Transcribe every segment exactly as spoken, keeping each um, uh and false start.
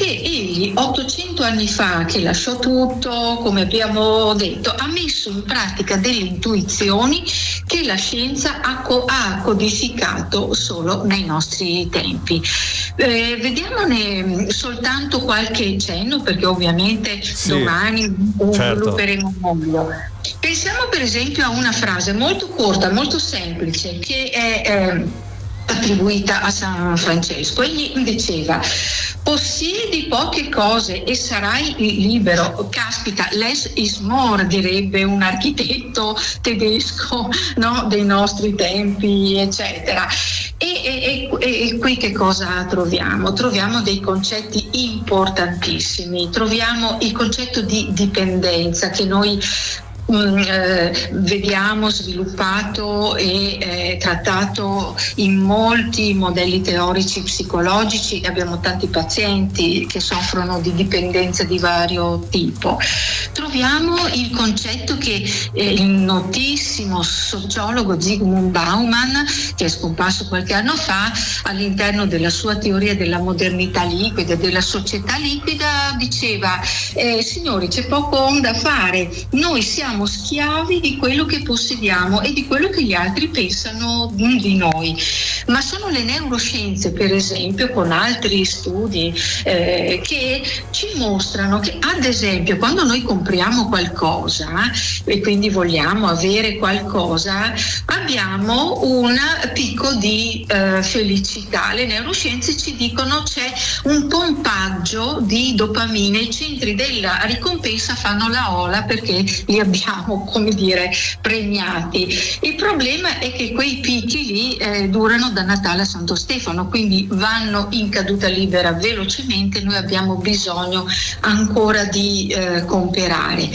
egli ottocento anni fa, che lasciò tutto, come abbiamo detto, ha messo in pratica delle intuizioni che la scienza ha, co- ha codificato solo nei nostri tempi. Eh, vediamone soltanto qualche cenno, perché ovviamente sì, domani certo. svilupperemo meglio. Pensiamo per esempio a una frase molto corta, molto semplice, che è eh, attribuita a San Francesco. Egli diceva: possiedi poche cose e sarai libero. Caspita, less is more, direbbe un architetto tedesco, no, dei nostri tempi, eccetera. E, e, e, e qui che cosa troviamo? Troviamo dei concetti importantissimi, troviamo il concetto di dipendenza che noi Mm, eh, vediamo sviluppato e eh, trattato in molti modelli teorici psicologici. Abbiamo tanti pazienti che soffrono di dipendenza di vario tipo. Troviamo il concetto che eh, il notissimo sociologo Zygmunt Bauman, che è scomparso qualche anno fa, all'interno della sua teoria della modernità liquida, della società liquida, diceva: eh, signori, c'è poco da fare, noi siamo schiavi di quello che possediamo e di quello che gli altri pensano di noi. Ma sono le neuroscienze, per esempio, con altri studi eh, che ci mostrano che, ad esempio, quando noi compriamo qualcosa e quindi vogliamo avere qualcosa, abbiamo un picco di eh, felicità. Le neuroscienze ci dicono c'è un pompaggio di dopamina, i centri della ricompensa fanno la ola perché li abbiamo, come dire, premiati. Il problema è che quei picchi lì eh, durano da Natale a Santo Stefano, quindi vanno in caduta libera velocemente. Noi abbiamo bisogno ancora di eh, comperare.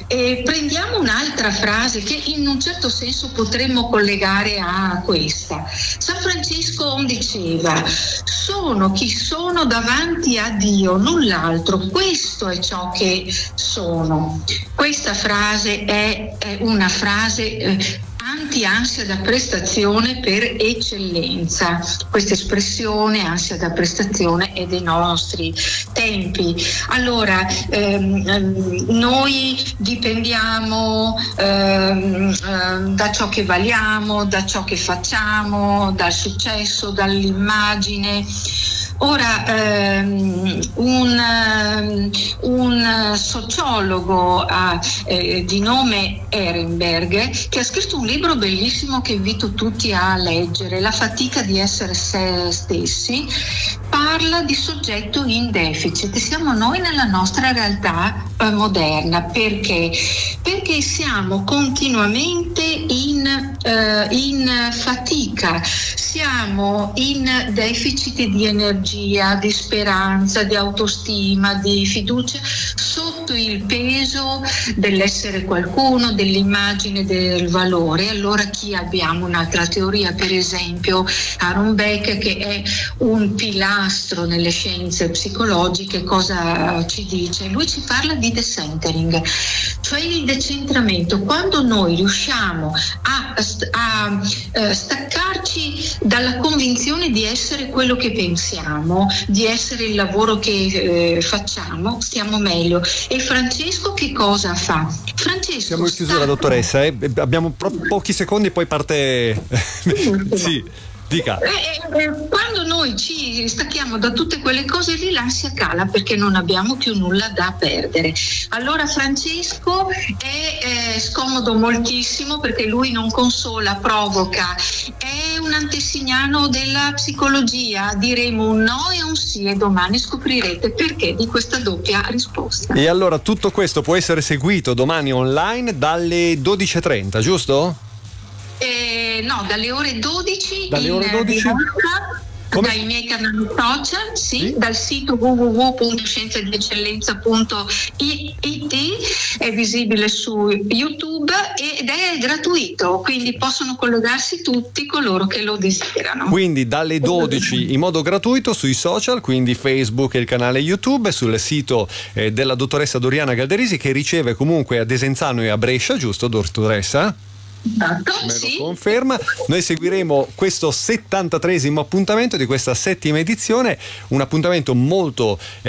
E prendiamo un'altra frase che in un certo senso potremmo collegare a questa. San Francesco diceva: sono chi sono davanti a Dio, null'altro, questo è ciò che sono. Questa frase è, è una frase eh, anti-ansia da prestazione per eccellenza. Questa espressione, ansia da prestazione, è dei nostri tempi. Allora, ehm, noi dipendiamo ehm, ehm, da ciò che valiamo, da ciò che facciamo, dal successo, dall'immagine. Ora, ehm, un, un sociologo ah, eh, di nome Ehrenberg, che ha scritto un libro bellissimo che invito tutti a leggere, La fatica di essere se stessi, parla di soggetto in deficit. Siamo noi nella nostra realtà eh, moderna. Perché? Perché siamo continuamente in, eh, in fatica, siamo in deficit di energia, di speranza, di autostima, di fiducia, sotto il peso dell'essere qualcuno, dell'immagine, del valore. Allora chi abbiamo? Un'altra teoria, per esempio Aaron Beck, che è un pilastro nelle scienze psicologiche. Cosa ci dice? Lui ci parla di decentering, cioè il decentramento. Quando noi riusciamo a, a, a staccarci dalla convinzione di essere quello che pensiamo, di essere il lavoro che eh, facciamo, stiamo meglio. E Francesco che cosa fa? Francesco siamo in chiusura, sta... dottoressa, eh? Abbiamo pro- pochi secondi, poi parte sì, dica. Eh, eh, quando noi ci stacchiamo da tutte quelle cose lì, l'ansia cala perché non abbiamo più nulla da perdere. Allora Francesco è eh, scomodo moltissimo, perché lui non consola, provoca, è un antesignano della psicologia. Diremo un no e un sì e domani scoprirete perché di questa doppia risposta. E allora tutto questo può essere seguito domani online dalle dodici e trenta, giusto? Eh, no, dalle ore dodici, dalle in ore dodici? diretta, dai miei canali social, sì, sì, dal sito w w w punto scienza di eccellenza punto i t, è visibile su YouTube ed è gratuito, quindi possono collegarsi tutti coloro che lo desiderano. Quindi dalle dodici in modo gratuito sui social, quindi Facebook e il canale YouTube, sul sito eh, della dottoressa Doriana Galderisi, che riceve comunque a Desenzano e a Brescia, giusto dottoressa? Esatto, Me lo sì. conferma. Noi seguiremo questo settantatreesimo appuntamento di questa settima edizione, un appuntamento molto